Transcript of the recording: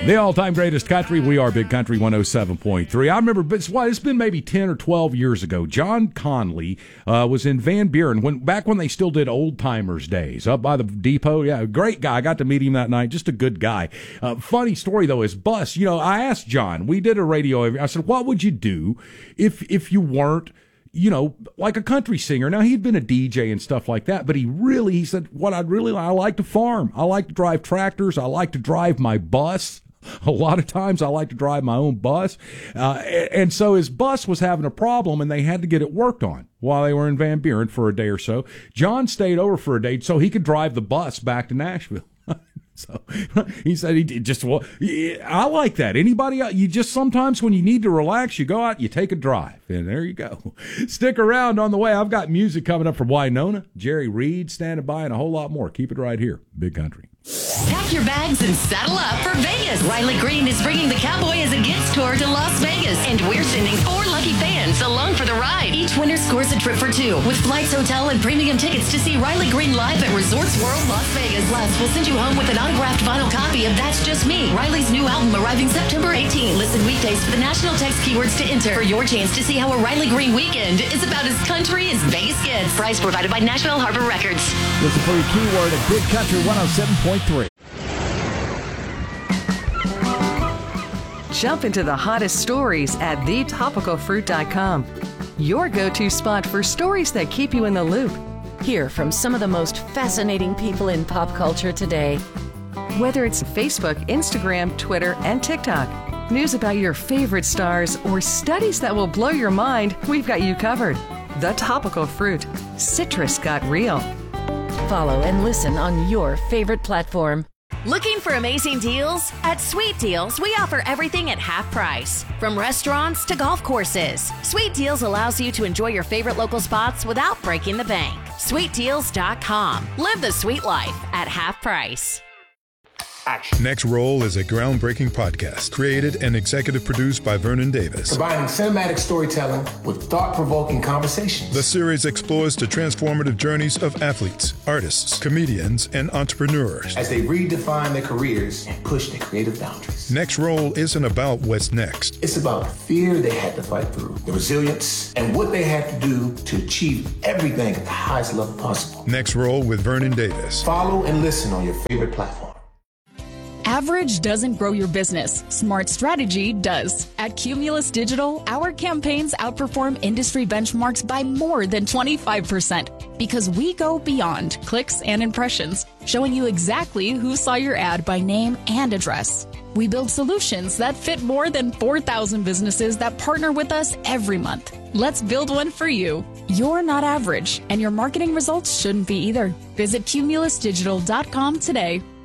The all-time greatest country. We are Big Country 107.3. I remember, it's been maybe 10 or 12 years ago. John Conley was in Van Buren, back when they still did Old Timers Days, up by the depot. Yeah, great guy. I got to meet him that night. Just a good guy. Funny story, though, is bus. You know, I asked John, we did a radio, I said, what would you do if you weren't, you know, like a country singer? Now, he'd been a DJ and stuff like that, but he said, I like to farm. I like to drive tractors. I like to drive my bus. A lot of times I like to drive my own bus. And so his bus was having a problem, and they had to get it worked on while they were in Van Buren for a day or so. John stayed over for a day so he could drive the bus back to Nashville. So he said I like that. Anybody else? You just sometimes when you need to relax, you go out, you take a drive, and there you go. Stick around. On the way, I've got music coming up from Winona, Jerry Reed standing by, and a whole lot more. Keep it right here, Big Country. Pack your bags and saddle up for Vegas. Riley Green is bringing the Cowboy as a Gets tour to Las Vegas, and we're sending 4 lucky fans along for the ride. Each winner scores a trip for 2 with flights, hotel, and premium tickets to see Riley Green live at Resorts World Las Vegas. Plus, we'll send you home with an autographed vinyl copy of That's Just Me, Riley's new album arriving September 18. Listen weekdays for the national text keywords to enter for your chance to see how a Riley Green weekend is about as country as Vegas gets. Prize provided by Nashville Harbor Records. Listen for your keyword at Big Country 107.3. Jump into the hottest stories at thetopicalfruit.com. Your go-to spot for stories that keep you in the loop. Hear from some of the most fascinating people in pop culture today. Whether it's Facebook, Instagram, Twitter, and TikTok, news about your favorite stars, or studies that will blow your mind, we've got you covered. The Topical Fruit. Citrus got real. Follow and listen on your favorite platform. Looking for amazing deals? At Sweet Deals, we offer everything at half price. From restaurants to golf courses, Sweet Deals allows you to enjoy your favorite local spots without breaking the bank. SweetDeals.com. Live the sweet life at half price. Action. Next Roll is a groundbreaking podcast created and executive produced by Vernon Davis. Combining cinematic storytelling with thought-provoking conversations. The series explores the transformative journeys of athletes, artists, comedians, and entrepreneurs as they redefine their careers and push their creative boundaries. Next Roll isn't about what's next. It's about the fear they had to fight through, the resilience, and what they had to do to achieve everything at the highest level possible. Next Roll with Vernon Davis. Follow and listen on your favorite platform. Average doesn't grow your business. Smart strategy does. At Cumulus Digital, our campaigns outperform industry benchmarks by more than 25% because we go beyond clicks and impressions, showing you exactly who saw your ad by name and address. We build solutions that fit more than 4,000 businesses that partner with us every month. Let's build one for you. You're not average, and your marketing results shouldn't be either. Visit cumulusdigital.com today.